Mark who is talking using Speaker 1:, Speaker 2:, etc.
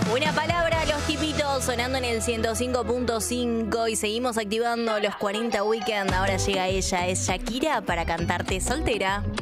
Speaker 1: Una palabra, los tipitos sonando en el 105.5 y seguimos activando los 40 Weekend. Ahora llega ella, es Shakira para cantarte soltera.